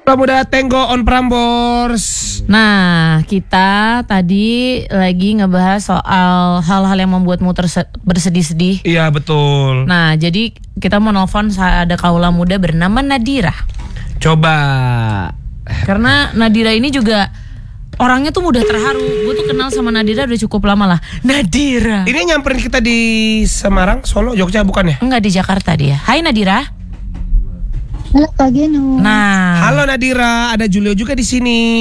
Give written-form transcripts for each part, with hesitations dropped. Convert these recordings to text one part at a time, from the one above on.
Muda Tenggo on Prambors. Nah, kita tadi lagi ngebahas soal hal-hal yang membuatmu bersedih-sedih. Iya, betul. Nah, jadi kita mau nelfon ada kaula muda bernama Nadira. Coba. Karena Nadira ini juga orangnya tuh mudah terharu. Gue tuh kenal sama Nadira udah cukup lama lah. Nadira. Ini nyamperin kita di Semarang, Solo, Jogja bukan ya? Enggak, di Jakarta dia. Hai Nadira. Halo Kak Geno. Nah. Halo Nadira, ada Julio juga di sini.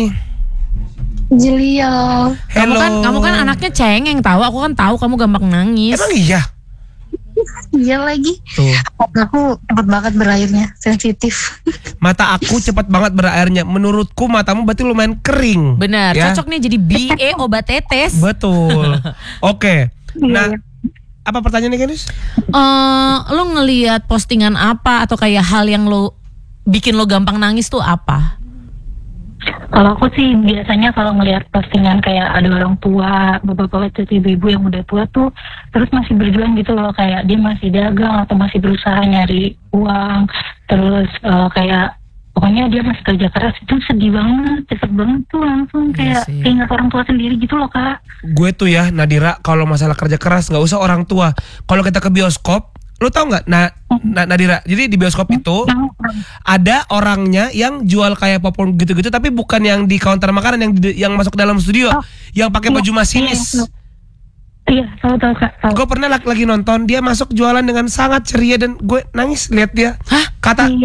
Julio. Kamu kan anaknya cengeng tahu. Aku kan tahu kamu gampang nangis. Emang iya? Iya lagi. Tuh. Aku cepat banget berairnya, sensitif. Mata aku cepat banget berairnya. Menurutku matamu berarti lumayan kering. Benar, ya? cocok nih jadi BA obat tetes. Betul. Oke. Nah, Iya. apa pertanyaannya Kenus? Lo ngelihat postingan apa atau kayak hal yang lo bikin lo gampang nangis tuh apa? Kalau aku sih biasanya kalau ngelihat postingan kayak ada orang tua, bapak-bapak atau ibu-ibu yang udah tua tuh terus masih berjuang gitu loh, kayak dia masih dagang atau masih berusaha nyari uang, terus kayak pokoknya dia masih kerja keras, itu sedih banget, cepet banget tuh langsung kayak ingat orang tua sendiri gitu loh Kak. Gue tuh ya Nadira, kalau masalah kerja keras nggak usah orang tua. Kalau kita ke bioskop, lo tau nggak? Nadira, jadi di bioskop itu ada orangnya yang jual kayak popcorn gitu-gitu, tapi bukan yang di counter makanan, yang masuk ke dalam studio, yang pakai baju masinis. Iya, tahu Kak. Gue pernah lagi nonton, dia masuk jualan dengan sangat ceria dan gue nangis lihat dia. Hah? Kata